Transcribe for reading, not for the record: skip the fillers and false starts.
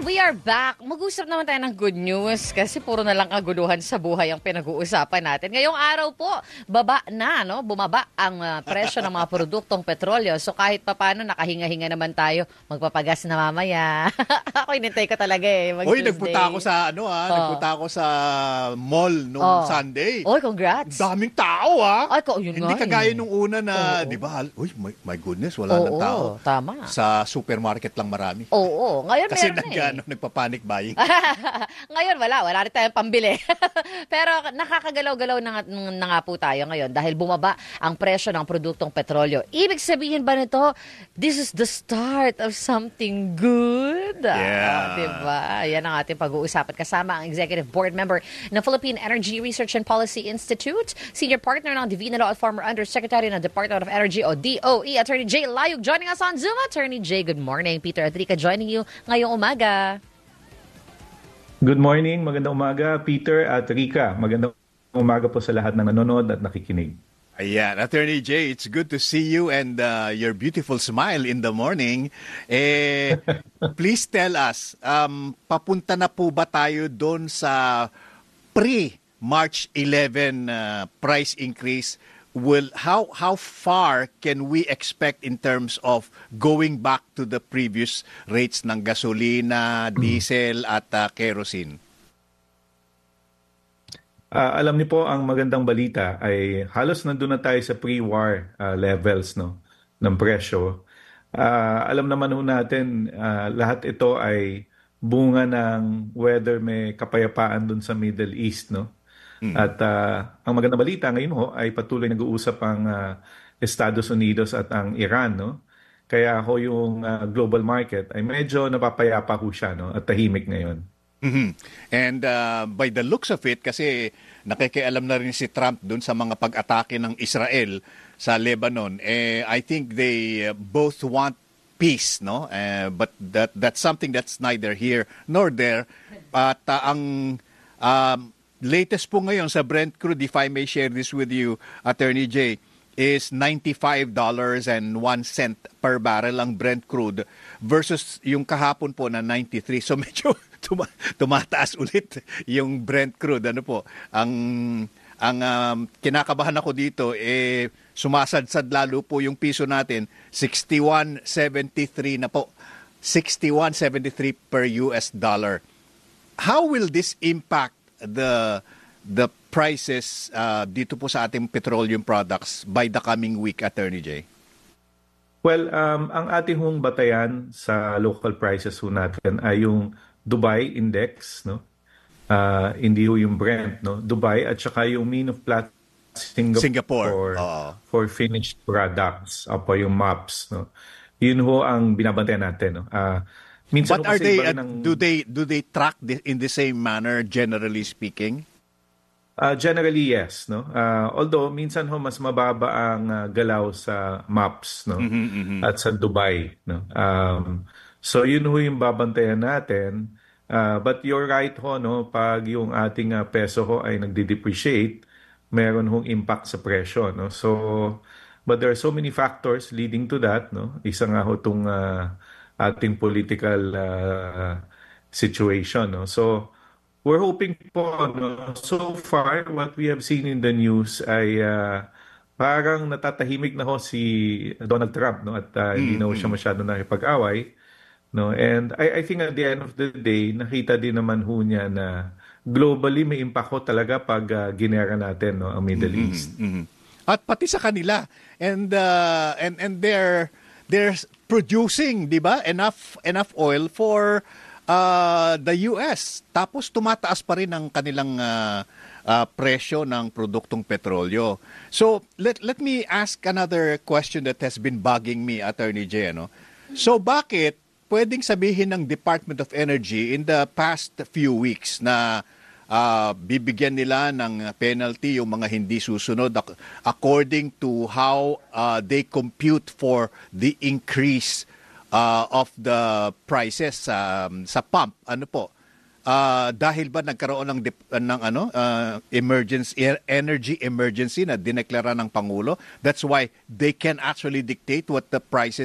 We are back. Mag-usap naman tayo ng good news kasi puro na lang kaguluhan sa buhay ang pinag-uusapan natin. Ngayong araw po, baba na, no? Bumaba ang presyo ng mga produktong petrolyo. So kahit papano, nakahinga-hinga naman tayo. Magpapagas na mamaya. Ako inintay ko talaga eh. Uy, nagpunta ako sa nagpunta ako sa mall nung Sunday. Oy, congrats. Daming tao Ay, yun Hindi kagaya nung una na, di ba? Uy, my goodness, wala nang tao. Tama. Sa supermarket lang marami. Oo, ngayon kasi meron nagpa-panic buying. Ngayon wala rin tayong pambili. Pero nakakagalaw-galaw na nga po tayo ngayon dahil bumaba ang presyo ng produktong petrolyo. Ibig sabihin ba nito, this is the start of something good? Yeah. Diba? Yan ang ating pag-uusapan. Kasama ang Executive Board Member ng Philippine Energy Research and Policy Institute, Senior Partner ng Divina Law at former Undersecretary ng Department of Energy o DOE, Attorney Jay Layug, joining us on Zoom. Attorney Jay, good morning. Peter at Rica joining you ngayong umaga. Good morning, magandang umaga, Peter at Rica. Magandang umaga po sa lahat ng nanonood at nakikinig. Ayan, Attorney Jay, it's good to see you and your beautiful smile in the morning. Please tell us, papunta na po ba tayo doon sa pre-March 11 price increase? How far can we expect in terms of going back to the previous rates ng gasolina, diesel at kerosene? Alam niyo po, ang magandang balita ay halos nandun na tayo sa pre-war levels ng presyo. Alam naman ho natin, lahat ito ay bunga ng whether may kapayapaan dun sa Middle East, no? At ang magandang balita ngayon ho ay patuloy nag-uusap ang Estados Unidos at ang Iran, no? Kaya ho yung global market ay medyo napapayapa ho siya, no? At tahimik ngayon. Mm-hmm. And by the looks of it, kasi nakikialam na rin si Trump dun sa mga pag-atake ng Israel sa Lebanon, I think they both want peace, no? But that's something that's neither here nor there. At ang latest po ngayon sa Brent crude, if I may share this with you, Attorney Jay, is $95.01 per barrel ang Brent crude versus yung kahapon po na 93. So medyo tumataas ulit yung Brent crude. Ano po? Ang kinakabahan ako dito, sumasadsad lalo po yung piso natin, 61.73 na po. 61.73 per US dollar. How will this impact the prices dito po sa ating petroleum products by the coming week, Attorney Jay? Well, ang ating hong batayan sa local prices ho natin ay yung Dubai Index, no? Hindi ho yung Brent, no? Dubai at saka yung Mean of Platts Singapore for finished products, yung MOPS, no? Yun ho ang binabantayan natin, no? But are they do they track in the same manner, generally speaking? Generally yes, no. Although minsan ho mas mababa ang galaw sa MOPS, no, at sa Dubai, no. So yun ho yung babantayan natin. But you're right ho, no, pag yung ating peso ho ay nagde-depreciate, meron hong impact sa presyo, no. So but there are so many factors leading to that, no. Isa nga ho tong ating political situation, no. So we're hoping po, no, so far what we have seen in the news ay parang natatahimik na ho si Donald Trump, no, at hindi na ho siya masyado nakipag-away, no. And I think at the end of the day nakita din naman ho niya na globally may impact ho talaga pag ginera natin, no, ang Middle East. At pati sa kanila, and they're producing, di ba, enough oil for the US. Tapos tumataas pa rin ang kanilang presyo ng produktong petrolyo. So let me ask another question that has been bugging me, Attorney Jay, no? So bakit pwedeng sabihin ng Department of Energy in the past few weeks na bibigyan nila ng penalty yung mga hindi susunod according to how they compute for the increase of the prices sa pump? Ano po? Dahil ba nagkaroon ng energy emergency na dineklara ng Pangulo? That's why they can actually dictate what the prices